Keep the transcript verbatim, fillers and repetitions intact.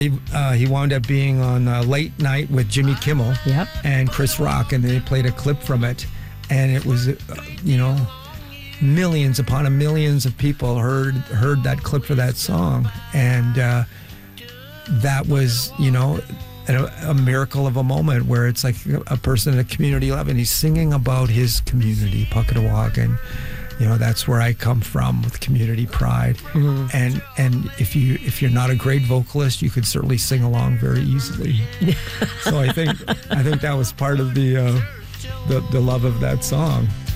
He, uh, he wound up being on uh, Late Night with Jimmy Kimmel Yep. and Chris Rock, and they played a clip from it, and it was, uh, you know, millions upon a millions of people heard heard that clip for that song, and uh, that was, you know, a, a miracle of a moment where it's like a person at community level, and he's singing about his community, Puckatawaga. You know, that's where I come from with community pride. Mm-hmm. And and if you if you're not a great vocalist, you could certainly sing along very easily. So I think I think that was part of the uh, the, the love of that song.